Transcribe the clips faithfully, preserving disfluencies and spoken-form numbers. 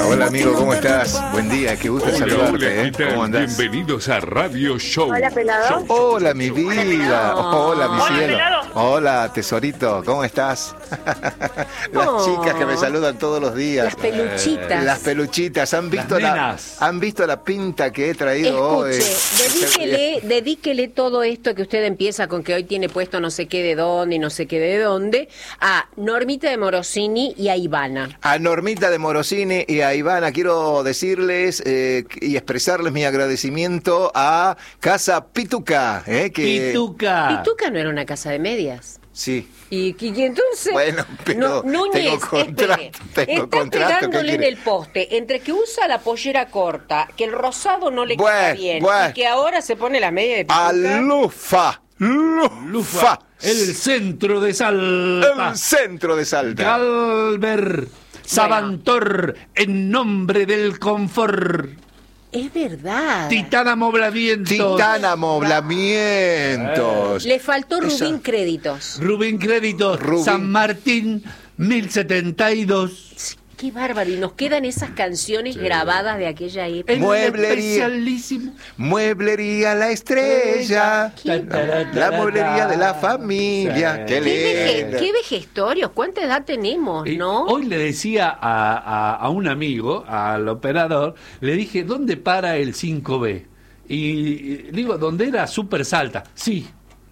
Hola amigo, ¿cómo estás? Buen día, qué gusto Hola, saludarte, hola, ¿eh? ¿qué tal? ¿Cómo andás? Bienvenidos a Radio Show. Hola, pelado. Show, show, Hola show, mi show. vida, hola mi Hola, cielo. pelado. Hola tesorito, ¿cómo estás? Las Oh. chicas que me saludan todos los días. Las peluchitas. Las peluchitas, ¿han visto Las la nenas. han visto la pinta que he traído hoy? Escuche, dedíquele, dedíquele todo esto que usted empieza con que hoy tiene puesto no sé qué de dónde y no sé qué de dónde, a Normita de Morosini y a Ivana. A Normita de Morosini y a Ivana quiero decirles eh, y expresarles mi agradecimiento a Casa Pituca, ¿eh? que Pituca. Pituca no era una casa de medias. sí. Y, y entonces, Bueno, pero no, Núñez, tengo contrato, espere, tengo está contrato, ¿qué pegándole en quiere? el poste entre que usa la pollera corta, que el rosado no le queda Bueno, bien bueno. y que ahora se pone la media de Pituca. Alufa, Lufa, Lufa. El centro de Salta. el centro de Salta. Galver. Sabantor. En nombre del confort. Es verdad. Titán Amoblamientos. Titán Amoblamientos. Le faltó Esa- Rubín Créditos. Rubín Créditos. Rubín. San Martín. mil setenta y dos. Qué bárbaro. Y nos quedan esas canciones grabadas de aquella época. El Mueblería. especialísimo. Mueblería La Estrella. ¿Qué? La mueblería de la familia. Sí. Qué Qué, veje- lindo. qué vejestorios. ¿Cuánta edad tenemos, Y no? Hoy le decía a, a- a un amigo, al operador, le dije, ¿dónde para el cinco B? Y, y le digo, ¿dónde era Super Salta? Sí.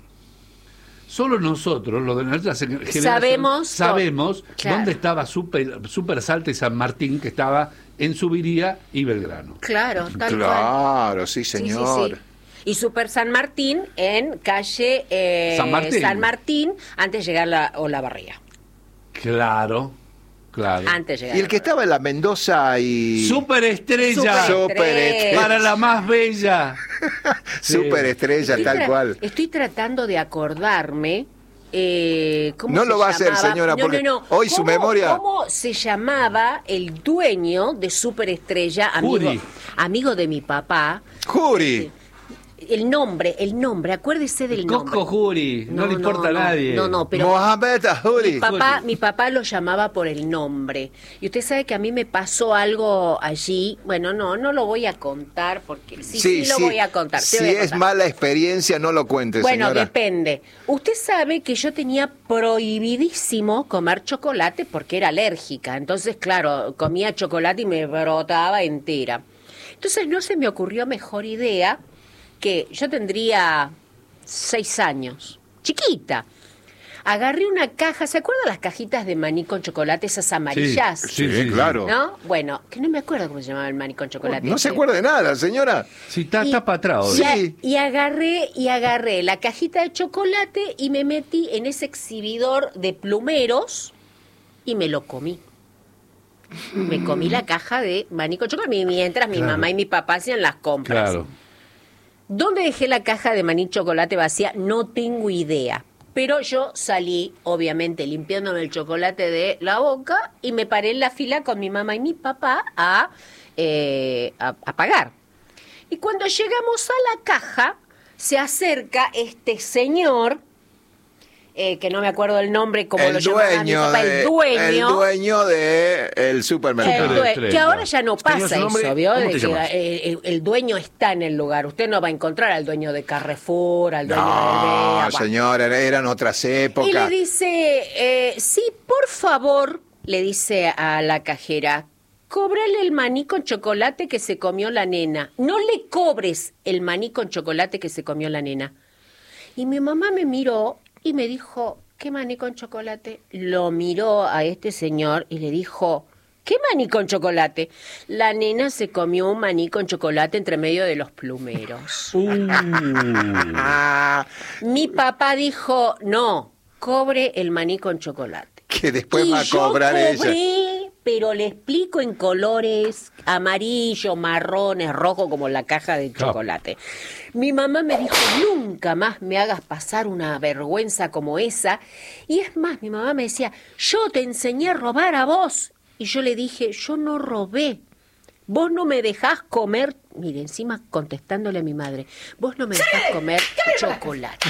Solo nosotros, los de nuestra generación, Sabemos- sabemos Claro. dónde estaba Super, Super Salta y San Martín, que estaba en Subiría y Belgrano. Claro, tal cual. Claro, sí, Sí, sí, señor. sí. Y Super San Martín en calle eh, San Martín. San Martín, antes de llegar a la Olavarría. Claro, claro. Antes de llegar Y a el que la estaba en la Mendoza y... Superestrella. Super- Superestrella. Para la más bella. Sí. Superestrella, Estoy tal tra- cual. Estoy tratando de acordarme. Eh, ¿cómo No se lo va a hacer, llamaba? señora, No, porque no, no. hoy su ¿Cómo- memoria- ¿Cómo se llamaba el dueño de Superestrella, amigo, Juri. amigo de mi papá? Juri. El nombre, el nombre, acuérdese del nombre. Coco Juri, no, le importa a nadie. No, no, pero Mohamed Juri. mi papá, mi papá lo llamaba por el nombre. Y usted sabe que a mí me pasó algo allí. Bueno, no, no lo voy a contar porque sí, sí, lo voy a contar. sí Si voy a es contar. mala experiencia, no lo cuente, Bueno, señora. depende. Usted sabe que yo tenía prohibidísimo comer chocolate porque era alérgica. Entonces, claro, comía chocolate y me brotaba entera. Entonces no se me ocurrió mejor idea que yo tendría seis años, chiquita. Agarré una caja, ¿se acuerdan las cajitas de maní con chocolate, esas amarillas? Sí, claro. ¿No? Bueno, que no me acuerdo cómo se llamaba el maní con chocolate. No se ese. acuerda de nada, señora. Si está, Y- está para atrás hoy. Y, a- Sí. y agarré y agarré la cajita de chocolate y me metí en ese exhibidor de plumeros y me lo comí. Me comí la caja de maní con chocolate mientras mi Claro. mamá y mi papá hacían las compras. Claro. ¿Dónde dejé la caja de maní chocolate vacía? No tengo idea. Pero yo salí, obviamente, limpiándome el chocolate de la boca y me paré en la fila con mi mamá y mi papá a, eh, a, a pagar. Y cuando llegamos a la caja, se acerca este señor, eh, que no me acuerdo el nombre, como lo El llamaba mi dueño, papá, de, el dueño. el dueño de el El supermercado. due- Estrella. que ahora ya no ¿Usted no pasa es un hombre? eso, ¿vio? ¿Cómo De te que, llamas? eh, el, el dueño está en el lugar. Usted no va a encontrar al dueño de Carrefour, al dueño de No, Alvea. Bueno. señora, eran otras Y épocas. le dice, eh, sí, por favor, le dice a la cajera, cóbrale el maní con chocolate que se comió la nena. No le cobres el maní con chocolate que se comió la nena. Y mi mamá me miró y me dijo, ¿qué maní con chocolate? Lo miró a este señor y le dijo, ¿qué maní con chocolate? La nena se comió un maní con chocolate entre medio de los plumeros. Ah, Mi papá dijo, no, cobre el maní con chocolate. que después y va a yo cobrar ella. cobré, pero le explico en colores amarillo, marrones, rojo, como la caja de Claro. chocolate. Mi mamá me dijo, nunca más me hagas pasar una vergüenza como esa. Y es más, mi mamá me decía, yo te enseñé a robar a vos. Y yo le dije, yo no robé. Vos no me dejás comer mire, encima contestándole a mi madre, vos no me dejás comer chocolate.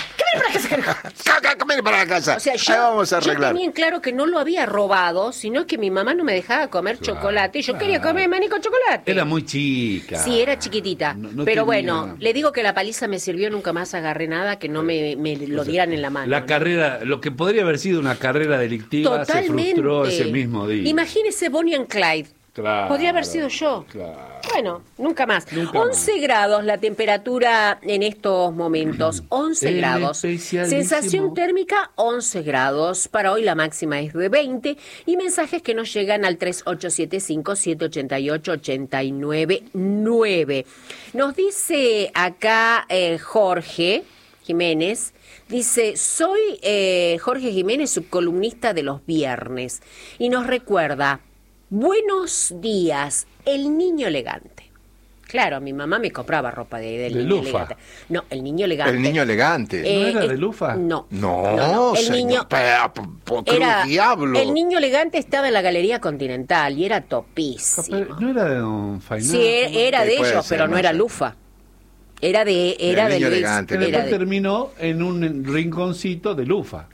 Camine para la casa. O sea, Ahí yo, vamos a yo arreglar. tenía en claro que no lo había robado, sino que mi mamá no me dejaba comer Claro, chocolate. Y yo claro. quería comer maní con chocolate. Era muy chica. Sí, era chiquitita. No- no pero tenía- bueno, le digo que la paliza me sirvió, nunca más agarré nada que no me, me lo dieran en la mano. La ¿no? carrera, lo que podría haber sido una carrera delictiva Totalmente. se frustró ese mismo día. Imagínese Bonnie and Clyde. Claro, Podría haber sido yo. claro. Bueno, nunca más. Nunca once más. grados la temperatura en estos momentos. once El grados. especialísimo. Sensación térmica, once grados. Para hoy la máxima es de veinte. Y mensajes que nos llegan al tres ocho siete cinco, siete ocho ocho, ocho nueve nueve. Nos dice acá eh, Jorge Jiménez. Dice, soy eh, Jorge Jiménez, subcolumnista de los viernes. Y nos recuerda, buenos días, el niño elegante. Claro, mi mamá me compraba ropa de, del De niño Lufa. elegante. No, el niño elegante. El niño elegante. ¿No era eh, de Lufa? No. No, El señor, niño pero, ¿por qué era un diablo? el niño elegante estaba en la Galería Continental y era Capaz- topísimo. ¿No era de Don Fainá? Sí, era Sí, de puede ellos, ser, pero no no era sé. Lufa. Era de era El de niño Luis. elegante, Que Era después de- terminó en un rinconcito de Lufa.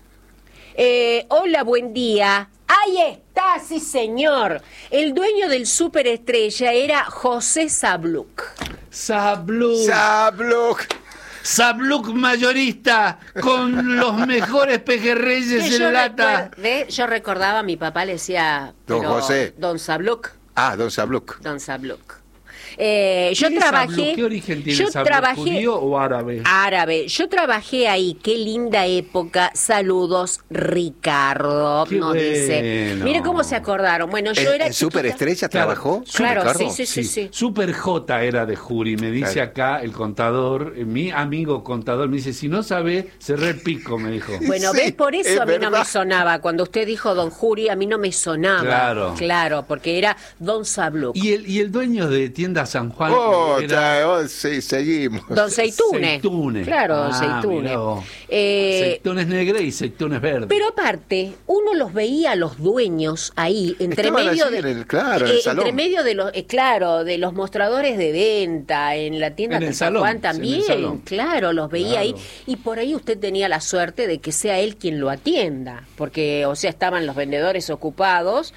Eh, hola, buen día. Ahí está, sí señor. El dueño del superestrella era José Sabluk. Sabluk. Sabluk. Sabluk mayorista con los mejores pejerreyes Que yo, en lata. recuerde- yo recordaba, a mi papá le decía... Don pero, José. Don Sabluk. Ah, don Sabluk. Don Sabluk. Eh, yo ¿Quién es trabajé... Sabluk? ¿Qué origen tiene yo Sabluk? trabajé... ¿Judío o árabe? Árabe. Yo trabajé ahí. Qué linda época. Saludos, Ricardo. Qué Nos dice. bueno. Mire cómo se acordaron. Bueno, yo ¿En, era en Superestrella Claro, trabajó? Claro, Ricardo? sí, sí, sí, sí. Super J era de Jury, me dice Claro. acá el contador, eh, mi amigo contador, me dice, si no sabe, cerré el pico, me dijo. Bueno, Sí, ¿ves? Por es eso a mí no me verdad. sonaba. Cuando usted dijo Don Juri, a mí no me sonaba. Claro. Claro, porque era Don Sabluk. Y el, y el dueño de tienda San Juan Oh, era ya, oh, sí, seguimos. Don Seitune. Seitune. Claro, Don Ah, Seitune. mirá vos. Eh, Seitunes negras y seitunes verdes. Pero aparte, uno los veía a los dueños ahí, entre Estaban medio allí de, en el- claro, en el eh, salón. entre medio de los, eh, claro, de los mostradores de venta, en la tienda En de el San salón, Juan en el también, salón. claro, los veía Claro. ahí, y por ahí usted tenía la suerte de que sea él quien lo atienda, porque, o sea, estaban los vendedores ocupados.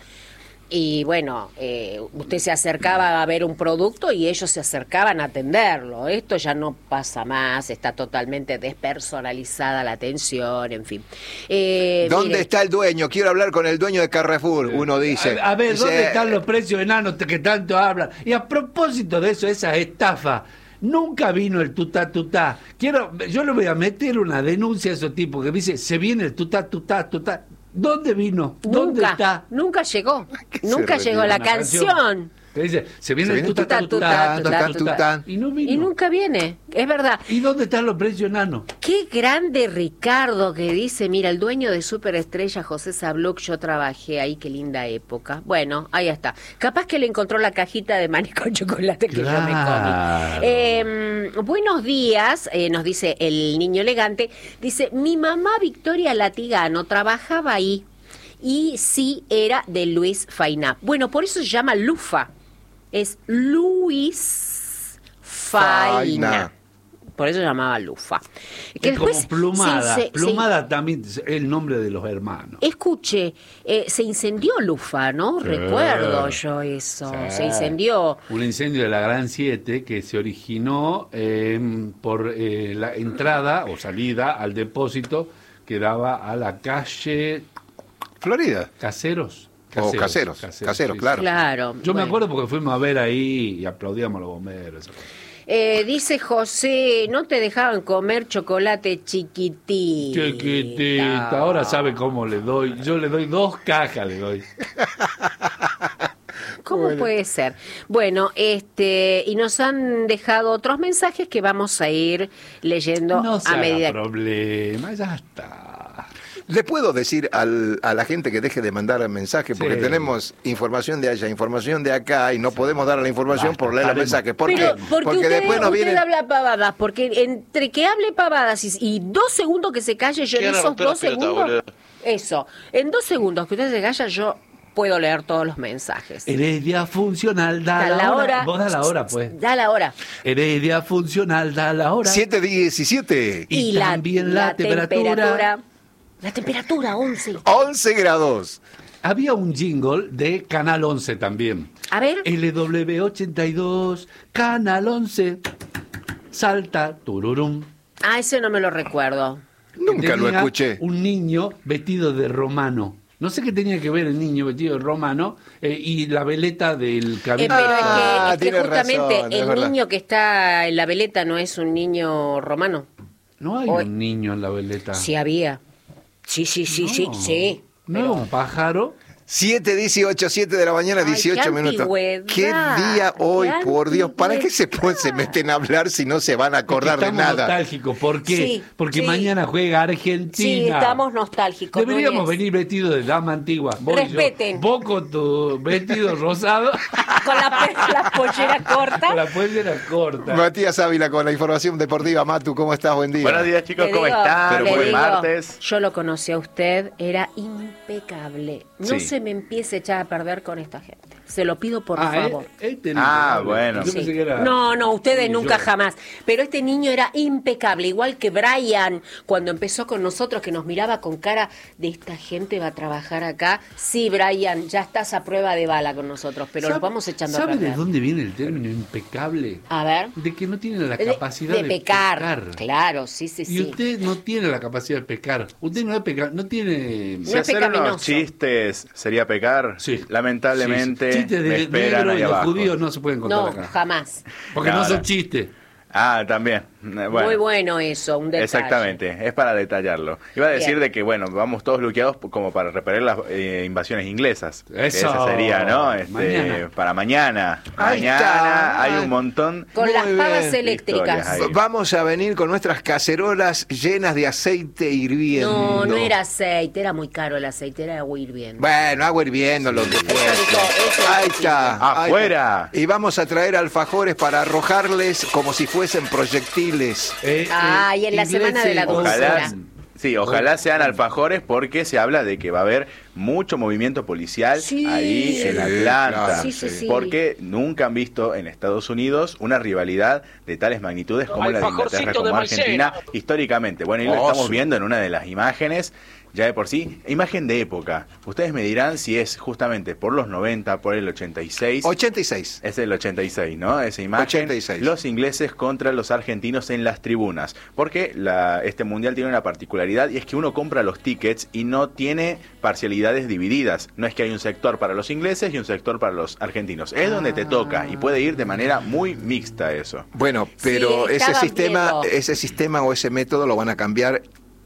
Y bueno, eh, usted se acercaba a ver un producto y ellos se acercaban a atenderlo. Esto ya no pasa más, está totalmente despersonalizada la atención, en fin. Eh, ¿Dónde mire, está el dueño? Quiero hablar con el dueño de Carrefour, uno dice. A, a ver, Dice, ¿dónde están los precios enanos que tanto hablan? Y a propósito de eso, esa estafa, nunca vino el tutá tutá. Quiero, yo le voy a meter una denuncia a esos tipos que dice, se viene el tutá tutá tutá. ¿Dónde vino? ¿Dónde nunca, está? nunca llegó, qué se nunca refiere? llegó la Una canción. Que dice, se viene Se el viene tutá tutá, tutá tutá, tutá tutá, tutá. Y no vino. Y nunca viene, es verdad. ¿Y dónde están los precios enanos? Qué grande Ricardo que dice, mira, el dueño de Superestrella, José Sabluk, yo trabajé ahí, qué linda época. Bueno, ahí está. Capaz que le encontró la cajita de maní con chocolate que yo me Claro. comí. Eh, buenos días, eh, nos dice el niño elegante. Dice, mi mamá Victoria Latigano trabajaba ahí y sí era de Luis Fainá. Bueno, por eso se llama Lufa. Es Luis Faina. Faina. Por eso se llamaba Lufa. Es como plumada. se- se- plumada también es el nombre de los hermanos. escuche, eh, se incendió Lufa, ¿no? Sí. Recuerdo yo eso. Sí. Se incendió. Un incendio de la Gran siete que se originó eh, por eh, la entrada o salida al depósito que daba a la calle Florida. Caseros. O Caseros, Caseros, claro. Claro. Yo me bueno. acuerdo porque fuimos a ver ahí y aplaudíamos a los bomberos. esa cosa. Eh, dice José, no te dejaban comer chocolate chiquitito. Chiquitita, ahora sabe cómo le doy. Yo le doy dos cajas, le doy. ¿Cómo Bueno. puede ser? Bueno, este, y nos han dejado otros mensajes que vamos a ir leyendo No se a haga medida. problema, ya está. ¿Le puedo decir al, a la gente que deje de mandar mensajes? Porque Sí. tenemos información de allá, información de acá, y no podemos dar la información Basta, por leer los paremos. mensajes. ¿Por Pero qué? porque, Porque usted, después nos usted vienen... habla pavadas, porque entre que hable pavadas y, y dos segundos que se calle, yo en Quiero esos romper dos las pelotas, segundos, boludo. eso, en dos segundos que usted se calla, yo puedo leer todos los mensajes. Heredia funcional, da, Da la, la hora. hora. Vos da la hora, pues. Da la hora. Heredia funcional, da la hora. siete diecisiete. Y también la temperatura. La temperatura, once. once grados. Había un jingle de Canal once también. A ver. L W ochenta y dos, Canal once, Salta, tururum. Ah, ese no me lo recuerdo. Nunca lo Tenía escuché. Un niño vestido de romano. No sé qué tenía que ver el niño vestido de romano eh, y la veleta del Eh, camino. pero es que, Ah, es que tienes justamente razón, es el verdad. niño que está en la veleta no es un niño romano. No hay Hoy- un niño en la veleta. Sí había. Sí, sí, sí, No. sí, sí. ¿No era un pájaro? siete dieciocho, siete de la mañana, Ay, dieciocho qué minutos. antigüedad, Qué día hoy, qué por Dios. ¿Para qué se, antigüedad. se meten a hablar si no se van a acordar de Estamos nada? nostálgicos. ¿Por qué? Sí, Porque sí. mañana juega Argentina. Sí, estamos nostálgicos. Deberíamos Núñez. venir vestidos de dama antigua. Vos y yo. Respeten. Vos con tu vestido rosado, Con la, pe- la pollera corta. con la pollera corta. Matías Ávila con la información deportiva. Matu, ¿cómo estás? Buen día. Buenos días, chicos, Le ¿cómo digo, están? le Buen digo, martes. Yo lo conocí a usted, era impecable. No Sí. se me empiece a echar a perder con esta gente. Se lo pido por Ah, favor. eh, este Ah, no, bueno. yo Sí. pensé que era- No, no, ustedes Uy, nunca yo- jamás. Pero este niño era impecable, igual que Brian, cuando empezó con nosotros, que nos miraba con cara de esta gente va a trabajar acá. Sí, Brian, ya estás a prueba de bala con nosotros, pero ¿Sabe- nos vamos echando a ¿Sabe perder. de dónde viene el término impecable? A ver. De que no tiene la De- capacidad de, de pecar. pecar. Claro, sí, sí, Y sí. usted no tiene la capacidad de pecar. Usted no es pecar, no tiene. No Si es hacer pecaminoso. unos chistes sería pecar, Sí. lamentablemente Sí, sí. Chistes me de esperan negro ahí y los abajo. judíos no se pueden contar No, acá. jamás. Porque no, No, son no. chistes. Ah, también. Eh, Bueno. Muy bueno eso, un detalle. Exactamente, es para detallarlo. Iba a decir Bien. de que, bueno, vamos todos luqueados como para repeler las eh, invasiones inglesas. Que Eso. Esa sería, ¿no? Este, Mañana. Para mañana. Ahí mañana está. hay un montón. Con Muy las bien. pavas Historias eléctricas. ahí. Vamos a venir con nuestras cacerolas llenas de aceite hirviendo. No, no era aceite, era muy caro el aceite, era agua hirviendo. Bueno, agua hirviendo, lo que fuera. rico, eso es Ahí rico. está. ahí ¡Afuera! está. Y vamos a traer alfajores para arrojarles como si fuesen proyectiles. Eh, Ah, eh, y en la ingleses semana de la o- dulzura. Ojalá, sí, ojalá sean alfajores porque se habla de que va a haber mucho movimiento policial Sí. ahí en Sí, Atlanta. claro, Sí, sí, sí. Porque nunca han visto en Estados Unidos una rivalidad de tales magnitudes como la de Alfajorcito Inglaterra como de Argentina históricamente. Bueno, y lo Oh, estamos sí. viendo en una de las imágenes. Ya de por sí, imagen de época. Ustedes me dirán si es justamente por los noventa, por el ochenta y seis. ochenta y seis. Es el ochenta y seis, ¿no? Esa imagen. ochenta y seis. Los ingleses contra los argentinos en las tribunas. Porque la, este mundial tiene una particularidad y es que uno compra los tickets y no tiene parcialidades divididas. No es que hay un sector para los ingleses y un sector para los argentinos. Es donde te toca y puede ir de manera muy mixta eso. Bueno, pero Sí, ese estaban sistema, viendo. ese sistema o ese método lo van a cambiar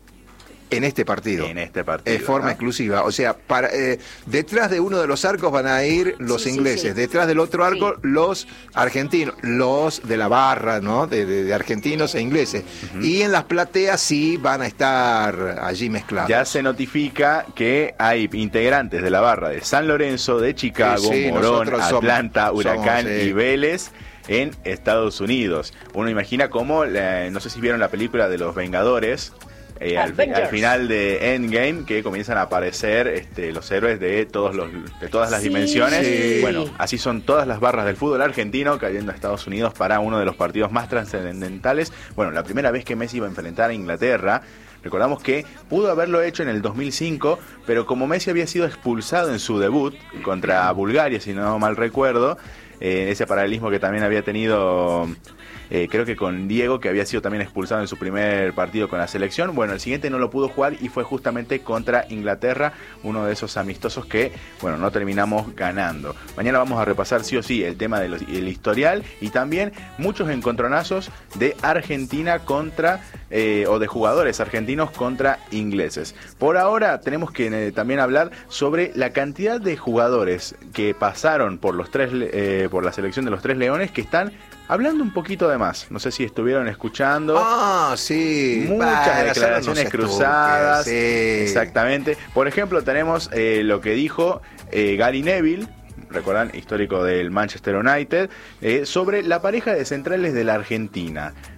en este partido. En este partido, De forma ¿no? exclusiva. O sea, para, eh, detrás de uno de los arcos van a ir los Sí, sí, ingleses, sí. detrás del otro arco Sí. los argentinos, los de la barra, ¿no? De, de- de argentinos e ingleses. Y en las plateas sí van a estar allí mezclados. Ya se notifica que hay integrantes de la barra de San Lorenzo, de Chicago, Sí, sí, Morón, nosotros somos- Atlanta, Huracán somos, sí. y Vélez en Estados Unidos. Uno imagina cómo, la- no sé si vieron la película de los Vengadores, eh, al, fi- Avengers. al final de Endgame, que comienzan a aparecer este, los héroes de todos los de todas las Sí. dimensiones. Sí. Bueno, así son todas las barras del fútbol argentino cayendo a Estados Unidos para uno de los partidos más trascendentales. Bueno, la primera vez que Messi iba a enfrentar a Inglaterra. Recordamos que pudo haberlo hecho en el dos mil cinco, pero como Messi había sido expulsado en su debut contra Bulgaria, si no mal recuerdo, eh, ese paralelismo que también había tenido, eh, creo que con Diego, que había sido también expulsado en su primer partido con la selección. Bueno, el siguiente no lo pudo jugar y fue justamente contra Inglaterra, uno de esos amistosos que, bueno, no terminamos ganando. Mañana vamos a repasar sí o sí el tema del el historial y también muchos encontronazos de Argentina contra, eh, o de jugadores argentinos contra ingleses. Por ahora tenemos que eh, también hablar sobre la cantidad de jugadores que pasaron por los tres, eh, por la selección de los Tres Leones que están hablando un poquito de más. No sé si estuvieron escuchando. Ah, sí. Muchas Bueno, declaraciones son unos cruzadas. estúpidos, sí. Exactamente. Por ejemplo, tenemos eh, lo que dijo eh, Gary Neville, recuerdan, histórico del Manchester United, eh, sobre la pareja de centrales de la Argentina.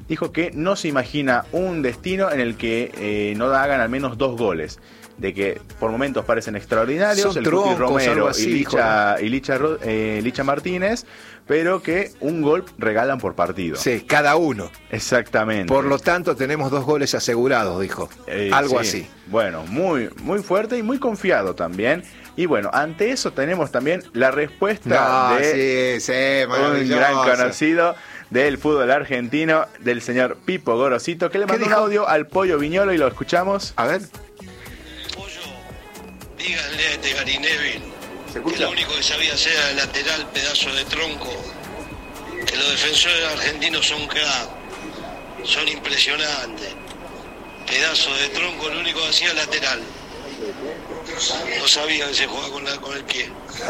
dijo que no se imagina un destino en el que eh, no hagan al menos dos goles. De que por momentos parecen extraordinarios, Son el Tuti troncos, algo Romero así, y, Licha, y Licha, Ro- eh, Licha Martínez, pero que un gol regalan por partido. Sí, cada uno. Exactamente. Por lo tanto, tenemos dos goles asegurados, dijo. Eh, Algo sí. así. Bueno, muy, muy fuerte y muy confiado también. Y bueno, ante eso tenemos también la respuesta No, de sí, sí, un maravilloso. gran conocido del fútbol argentino, del señor Pipo Gorosito, que le mandó un dijo? audio al Pollo Viñolo y lo escuchamos. A ver. Pollo, díganle a este Gary Neville ¿Se que escucha? lo único que sabía hacer era el lateral, pedazo de tronco. Que los defensores argentinos son crack, son impresionantes. Pedazo de tronco, lo único que hacía lateral. No sabía que se jugaba con, la, con el pie.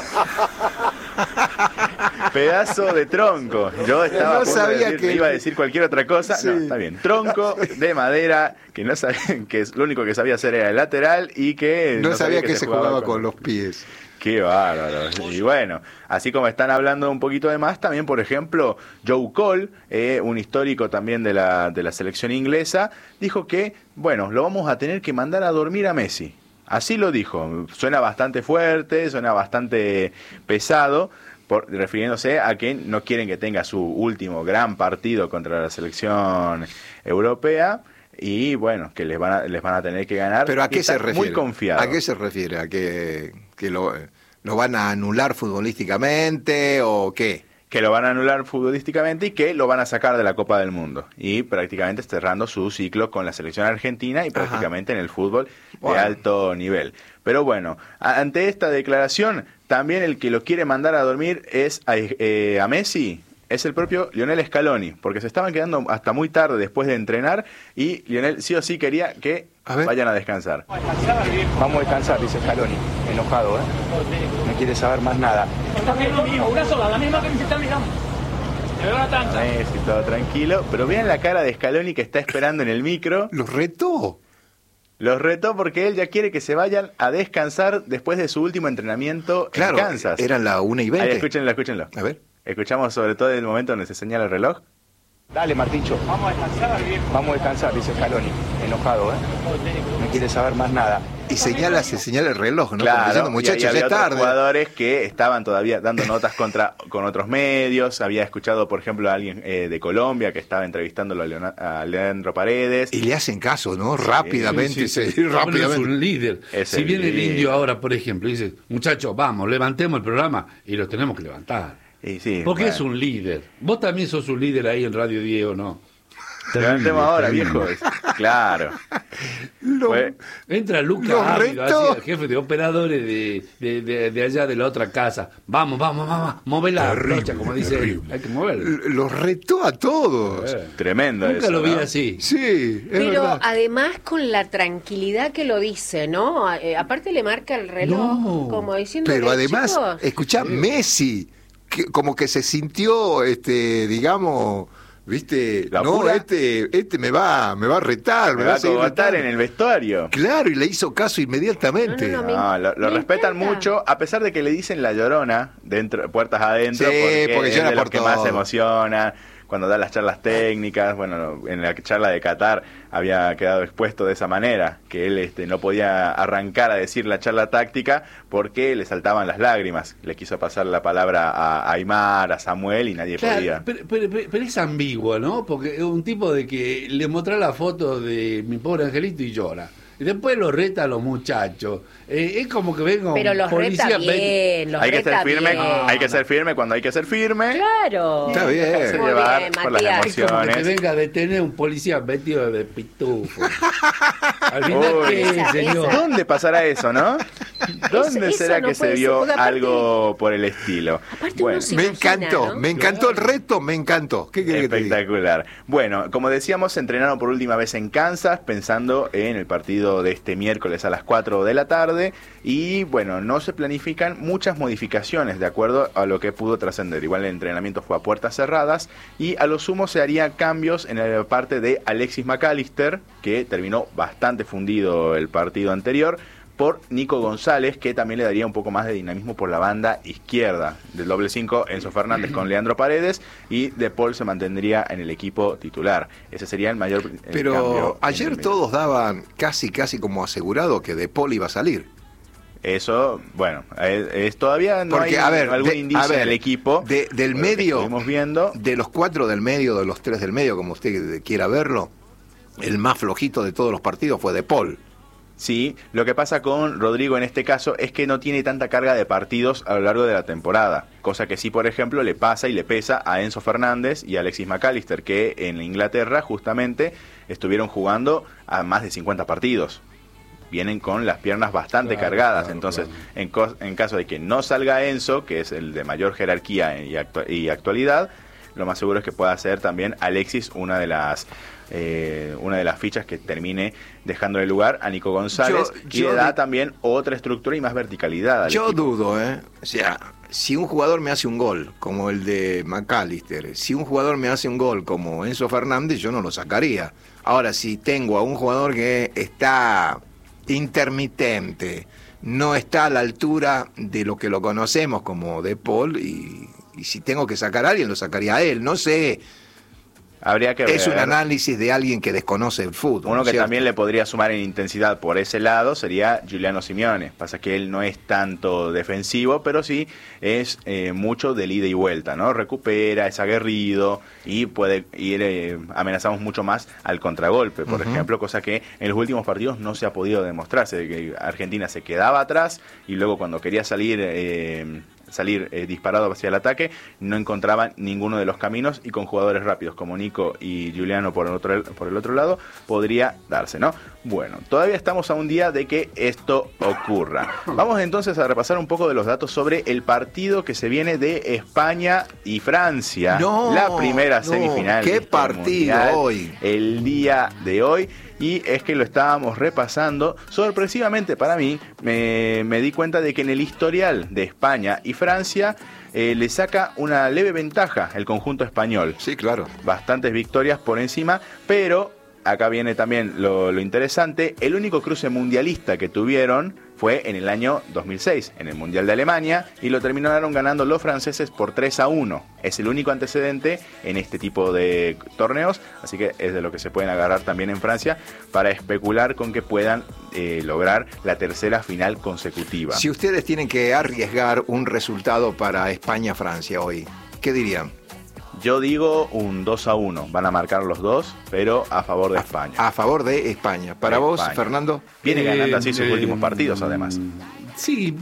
Pedazo de tronco. Yo estaba No a punto de sabía decir- que- iba a decir cualquier otra cosa. Sí. No, está bien. Tronco de madera, que no sabía, que es, lo único que sabía hacer era el lateral y que No, sabía que se jugaba con los pies. Qué bárbaro. Y bueno, así como están hablando un poquito de más, también, por ejemplo, Joe Cole, eh, un histórico también de la, de la selección inglesa, dijo que, bueno, lo vamos a tener que mandar a dormir a Messi. Así lo dijo. Suena bastante fuerte, suena bastante pesado, por, refiriéndose a que no quieren que tenga su último gran partido contra la selección europea. Y bueno, que les van a, les van a tener que ganar. ¿Pero a Y qué se están refiere? Muy confiado. ¿A qué se refiere? ¿A que, que lo, lo van a anular futbolísticamente o qué? Que lo van a anular futbolísticamente y que lo van a sacar de la Copa del Mundo. Y prácticamente cerrando su ciclo con la selección argentina y prácticamente en el fútbol Bueno. de alto nivel. Pero bueno, a- ante esta declaración, también el que lo quiere mandar a dormir es a, eh, a Messi. Es el propio Lionel Scaloni, porque se estaban quedando hasta muy tarde después de entrenar y Lionel sí o sí quería que A ver. vayan a descansar. Vamos a descansar, dice Scaloni, enojado, ¿eh? No quiere saber más nada. Messi, todo tranquilo, pero vean la cara de Scaloni que está esperando en el micro. Los retó. Los retó porque él ya quiere que se vayan a descansar después de su último entrenamiento Claro, en Kansas. eran la una y Ahí, veinte. escúchenlo, escúchenlo. A ver. Escuchamos sobre todo el momento donde se señala el reloj. Dale, Martincho. Vamos a descansar, Vamos a descansar, dice Scaloni, enojado, ¿eh? No quiere saber más nada. Y señala, se señala el reloj, ¿no? Como Claro, diciendo, y muchachos, ahí había ya es otros tarde. jugadores que estaban todavía dando notas contra con otros medios. Había escuchado, por ejemplo, a alguien eh, de Colombia que estaba entrevistándolo a, Leona- a Leandro Paredes. Y le hacen caso, ¿no? Rápidamente, sí, Bueno, rápidamente. es un líder. Es si el viene el líder. indio ahora, por ejemplo, y dice, muchachos, vamos, levantemos el programa y lo tenemos que levantar. Y sí, Porque bueno. es un líder. Vos también sos un líder ahí en Radio Diego, ¿no? Levantemos ahora, terrible. viejos. Claro. Lo- Fue- Entra Lucas Los Ávila, retó. así, el jefe de operadores de, de, de- de allá de la otra casa. Vamos, vamos, vamos, move la brocha, como dice él. Hay que moverlo. Los retó a todos. Eh. Tremendo Nunca eso, lo vi ¿no? así. Sí, es Pero verdad. además con la tranquilidad que lo dice, ¿no? A- eh, aparte le marca el reloj, No. como diciendo. Pero además, chicos, escuchá, Messi, que, como que se sintió, este, digamos, viste, ¿La no, pura? este, este me va, me va a retar, Me va a seguir cogotar retando. en el vestuario. Claro, y le hizo caso inmediatamente. No, no, no, No, lo, lo Me respetan encanta. mucho, a pesar de que le dicen la llorona, dentro, puertas adentro, Sí, porque, porque es llora de los por que todo. más se emociona, cuando da las charlas técnicas. Bueno, en la charla de Qatar había quedado expuesto de esa manera, que él este, no podía arrancar a decir la charla táctica porque le saltaban las lágrimas. Le quiso pasar la palabra a Aymar, a Samuel y nadie Claro, podía. pero, pero- pero- pero es ambiguo, ¿no? Porque es un tipo de que le muestra la foto de mi pobre angelito y llora. Y después lo reta a los muchachos. Eh, es como que venga un Pero los policía reta ve- bien, los Hay que reta ser firme, bien. hay que ser firme cuando hay que ser firme. Claro. Está bien. Dejarse Muy llevar bien, por las Matías. Es como que te emociones. venga a detener un policía vestido de pitufo. Al final, Uy. ¿qué, Esa, señor? esa. ¿Dónde pasará eso, no? ¿Dónde Eso será no que se puede ser, vio porque aparte- algo por el estilo? Aparte Bueno, uno se Me imagina, encantó, ¿no? me encantó el reto, me encantó. ¿Qué querés que te diga? espectacular. Bueno, como decíamos, se entrenaron por última vez en Kansas, pensando en el partido de este miércoles a las cuatro de la tarde. Y bueno, no se planifican muchas modificaciones de acuerdo a lo que pudo trascender. Igual el entrenamiento fue a puertas cerradas y a lo sumo se haría cambios en la parte de Alexis McAllister, que terminó bastante fundido el partido anterior, por Nico González, que también le daría un poco más de dinamismo por la banda izquierda. Del doble cinco, Enzo Fernández con Leandro Paredes, y De Paul se mantendría en el equipo titular. Ese sería el mayor el Pero cambio ayer todos daban casi, casi como asegurado que De Paul iba a salir. Eso, bueno, es, es todavía no Porque, hay a ver, algún de, indicio a ver, en el equipo. De, del lo medio, estuvimos viendo. De los cuatro del medio, de los tres del medio, como usted quiera verlo, el más flojito de todos los partidos fue De Paul. Sí, lo que pasa con Rodrigo en este caso es que no tiene tanta carga de partidos a lo largo de la temporada, cosa que sí, por ejemplo, le pasa y le pesa a Enzo Fernández y a Alexis McAllister, que en Inglaterra justamente estuvieron jugando a más de cincuenta partidos. Vienen con las piernas bastante Claro, cargadas, claro, entonces claro. En, co- en caso de que no salga Enzo, que es el de mayor jerarquía y, actu- y actualidad, lo más seguro es que pueda ser también Alexis una de las eh, una de las fichas que termine dejando el lugar a Nico González, Yo- y yo le da de- también otra estructura y más verticalidad al Yo equipo. dudo, ¿eh? O sea, si un jugador me hace un gol, como el de McAllister, si un jugador me hace un gol como Enzo Fernández, yo no lo sacaría. Ahora, si tengo a un jugador que está intermitente, no está a la altura de lo que lo conocemos como De Paul, y, y si tengo que sacar a alguien, lo sacaría a él. No sé, Habría que es ver. un análisis de alguien que desconoce el fútbol. Uno que ¿cierto? también le podría sumar en intensidad por ese lado sería Giuliano Simeone. Pasa que él no es tanto defensivo, pero sí es eh, mucho del ida y vuelta, ¿no? Recupera, es aguerrido y puede ir, eh, amenazamos mucho más al contragolpe, por Ujú. ejemplo, cosa que en los últimos partidos no se ha podido demostrarse, que Argentina se quedaba atrás y luego cuando quería salir... Eh, salir eh, disparado hacia el ataque, no encontraban ninguno de los caminos, y con jugadores rápidos como Nico y Giuliano por el otro, por el otro lado, podría darse, ¿no? Bueno, todavía estamos a un día de que esto ocurra. Vamos entonces a repasar un poco de los datos sobre el partido que se viene de España y Francia. No, la primera no, semifinal. qué de este partido mundial, hoy. el día de hoy. Y es que lo estábamos repasando. Sorpresivamente para mí, me, me di cuenta de que en el historial de España y Francia eh, le saca una leve ventaja el conjunto español. Sí, claro. Bastantes victorias por encima, pero acá viene también lo, lo interesante. El único cruce mundialista que tuvieron fue en el año dos mil seis, en el Mundial de Alemania, y lo terminaron ganando los franceses por tres a uno. Es el único antecedente en este tipo de torneos, así que es de lo que se pueden agarrar también en Francia para especular con que puedan eh, lograr la tercera final consecutiva. Si ustedes tienen que arriesgar un resultado para España-Francia hoy, ¿qué dirían? Yo digo un dos a uno, van a marcar los dos, pero a favor de España. A favor de España. Para De vos, España. Fernando. Viene ganando Eh, así sus eh, últimos partidos, además. Sí,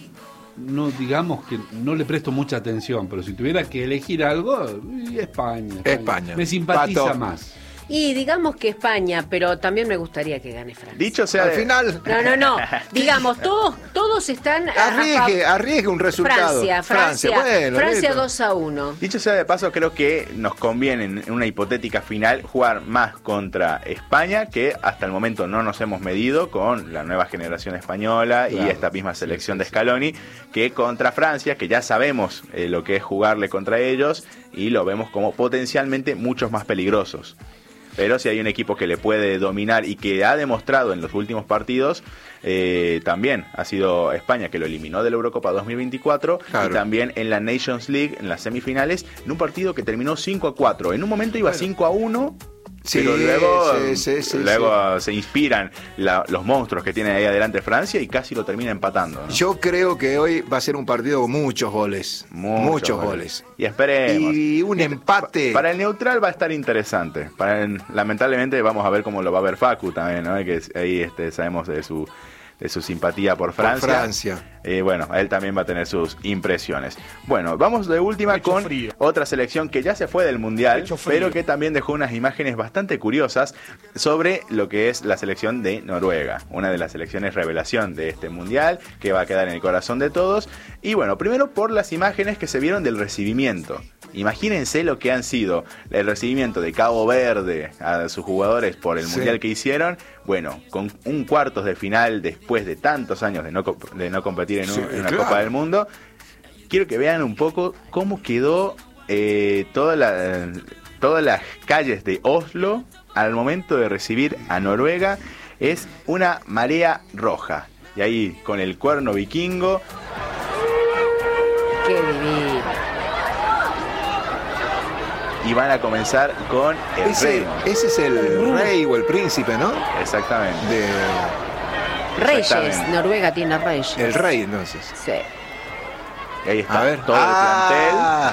no digamos que no le presto mucha atención, pero si tuviera que elegir algo, y España, España. España. Me simpatiza Pato. más. Y digamos que España, pero también me gustaría que gane Francia. Dicho sea Al de- final, No, no, no. Digamos, todos, todos están... a- a arriesgue, fav- arriesgue un resultado. Francia, Francia, bueno, Francia listo. dos a uno. Dicho sea de paso, creo que nos conviene en una hipotética final jugar más contra España, que hasta el momento no nos hemos medido con la nueva generación española Claro. y esta misma selección de Scaloni, que contra Francia, que ya sabemos eh, lo que es jugarle contra ellos y lo vemos como potencialmente muchos más peligrosos. Pero si hay un equipo que le puede dominar y que ha demostrado en los últimos partidos, eh, también ha sido España, que lo eliminó de la Eurocopa dos mil veinticuatro, Claro. y también en la Nations League, en las semifinales, en un partido que terminó cinco a cuatro. En un momento iba cinco a uno, Sí, pero luego, sí, sí, sí, luego se inspiran la- los monstruos que tiene ahí adelante Francia y casi lo termina empatando, ¿no? Yo creo que hoy va a ser un partido con muchos goles. Muchos, goles. Y esperemos. Y un empate. Para el neutral va a estar interesante. Para el- lamentablemente vamos a ver cómo lo va a ver Facu también, ¿no? Que es- ahí este, sabemos de su de su simpatía por Por Francia. Francia. Eh, bueno, él también va a tener sus impresiones. Bueno, vamos de última Pecho con frío. otra selección que ya se fue del Mundial, Pecho frío. pero que también dejó unas imágenes bastante curiosas sobre lo que es la selección de Noruega, una de las selecciones revelación de este Mundial, que va a quedar en el corazón de todos. Y bueno, primero por las imágenes que se vieron del recibimiento. Imagínense lo que han sido el recibimiento de Cabo Verde a sus jugadores por el Sí. Mundial que hicieron. Bueno, con un cuartos de final después de tantos años de no, co- de no competir en, un- Sí, en una claro. Copa del Mundo, quiero que vean un poco cómo quedó eh, toda la, todas las calles de Oslo al momento de recibir a Noruega. Es una marea roja. y ahí con el cuerno vikingo. Qué divino. Y van a comenzar con el Ese, rey. ese es el rey o el príncipe, ¿no? Exactamente. De, Reyes, Exactamente. Noruega tiene reyes. el rey, entonces. Sí. Y ahí está A ver. todo el plantel. Ah.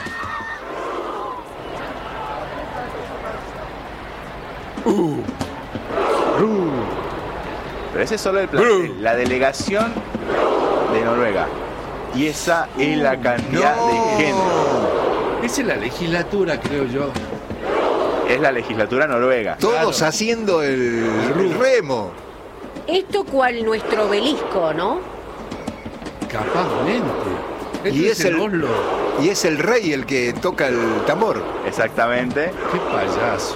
Pero ese es solo el plantel, la delegación de Noruega. Y esa es la cantidad No. de gente. Esa es la legislatura, creo yo. Es la legislatura noruega. Todos Claro. haciendo el, el remo. Esto cual nuestro obelisco, ¿no? Capazmente. Esto Y es el- Oslo. Y es el rey el que toca el tambor. Exactamente. Qué payaso.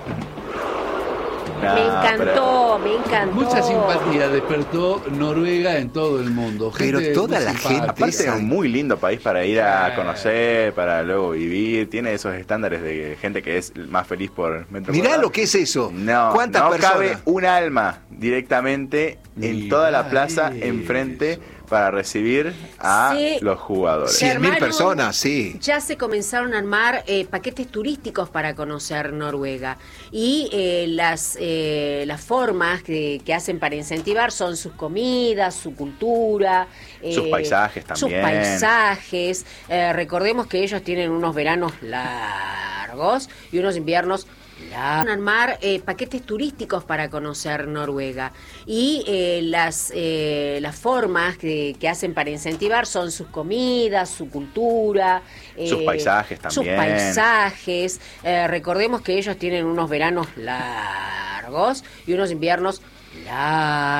Nah, me encantó, me encantó. Mucha simpatía despertó Noruega en todo el mundo. Pero Gente toda muy la simpática. gente Aparte es un muy lindo país para ir a Sí. conocer, para luego vivir. Tiene esos estándares de gente que es más feliz por metro Mirá cuadrado. lo que es eso. No, ¿Cuántas no personas? cabe un alma directamente en Mirá toda la plaza eso. enfrente para recibir a Sí. los jugadores. Sí. Cien mil armaron- personas, sí. Ya se comenzaron a armar eh, paquetes turísticos para conocer Noruega y eh, las eh, las formas que, que hacen para incentivar son sus comidas, su cultura, Sus paisajes sus también. paisajes. Eh, recordemos que ellos tienen unos veranos largos y unos inviernos largos. Armar eh, paquetes turísticos para conocer Noruega y eh, las eh, las formas que, que hacen para incentivar son sus comidas, su cultura, Sus paisajes sus también. paisajes. Eh, recordemos que ellos tienen unos veranos largos y unos inviernos largos.